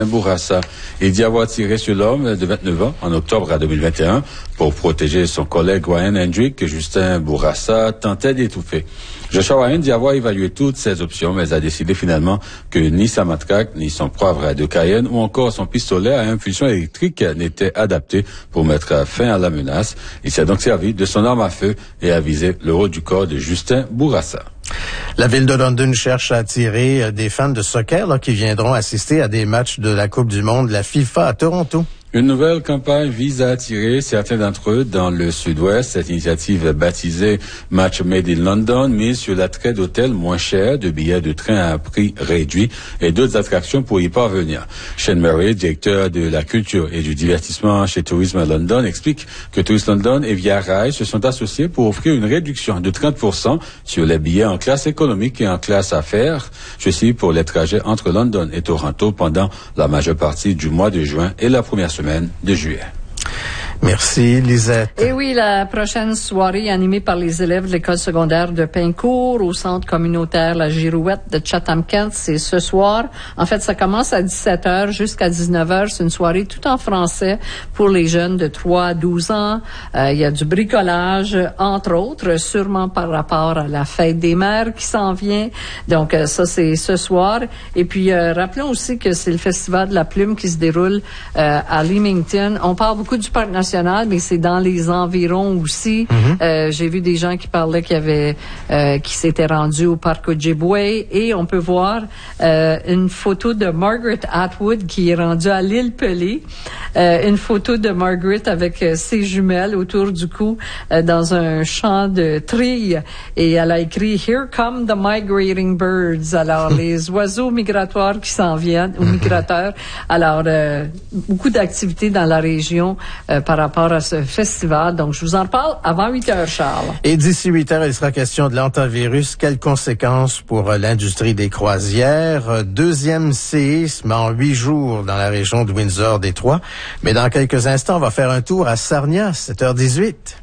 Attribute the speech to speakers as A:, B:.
A: Bourassa. Il dit avoir tiré sur l'homme de 29 ans en octobre 2021 pour protéger son collègue Ryan Hendrick que Justin Bourassa tentait d'étouffer. Joshua Ryan dit avoir évalué toutes ses options, mais a décidé finalement que ni sa matraque, ni son poivre de Cayenne ou encore son pistolet à impulsion électrique n'étaient adaptés pour mettre fin à la menace. Il s'est donc servi de son arme à feu et a visé le haut du corps de Justin Bourassa.
B: La ville de London cherche à attirer des fans de soccer qui viendront assister à des matchs de la Coupe du Monde, la FIFA à Toronto.
A: Une nouvelle campagne vise à attirer certains d'entre eux dans le sud-ouest. Cette initiative baptisée Match Made in London mise sur l'attrait d'hôtels moins chers, de billets de train à prix réduit et d'autres attractions pour y parvenir. Shane Murray, directeur de la culture et du divertissement chez Tourisme London, explique que Tourisme London et Via Rail se sont associés pour offrir une réduction de 30% sur les billets en classe économique et en classe affaires, ceci pour les trajets entre London et Toronto pendant la majeure partie du mois de juin et la première semaine de juillet.
B: Merci, Lisette.
C: Et oui, la prochaine soirée animée par les élèves de l'école secondaire de Pincourt au centre communautaire La Girouette de Chatham-Kent, c'est ce soir. En fait, ça commence à 17h jusqu'à 19h. C'est une soirée tout en français pour les jeunes de 3 à 12 ans. Il y a du bricolage, entre autres, sûrement par rapport à la fête des mères qui s'en vient. Donc, ça, c'est ce soir. Et puis, rappelons aussi que c'est le Festival de la Plume qui se déroule à Leamington. On parle beaucoup du parc national, mais c'est dans les environs aussi. J'ai vu des gens qui parlaient qui s'étaient rendus au parc Ojibwe et on peut voir une photo de Margaret Atwood qui est rendue à l'île Pelée. Une photo de Margaret avec ses jumelles autour du cou dans un champ de trilles et elle a écrit Here come the migrating birds. Alors les oiseaux migratoires qui s'en viennent ou migrateurs. Alors beaucoup d'activités dans la région par rapport à ce festival. Donc, je vous en parle avant 8h, Charles.
B: Et d'ici 8h, il sera question de l'hantavirus. Quelles conséquences pour l'industrie des croisières? Deuxième séisme en 8 jours dans la région de Windsor-Détroit. Mais dans quelques instants, on va faire un tour à Sarnia, 7h18.